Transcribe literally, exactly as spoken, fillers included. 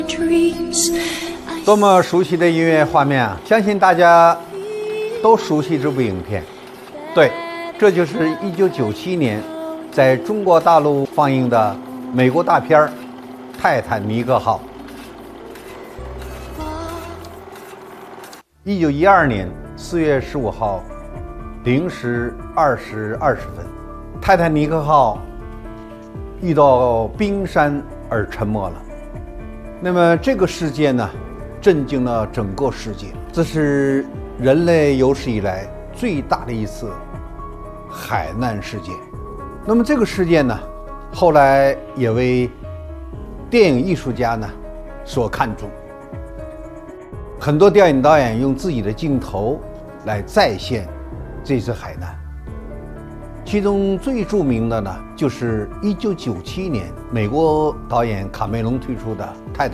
多么熟悉的音乐画面啊！相信大家都熟悉这部影片。对，这就是一九九七年在中国大陆放映的美国大片《泰坦尼克号》。一九一二年四月十五号零时二时二十分，泰坦尼克号遇到冰山而沉没了。那么这个事件呢，震惊了整个世界。这是人类有史以来最大的一次海难事件。那么这个事件呢，后来也为电影艺术家呢所看重。很多电影导演用自己的镜头来再现这次海难。其中最著名的呢，就是一九九七年美国导演卡梅隆推出的《泰坦》。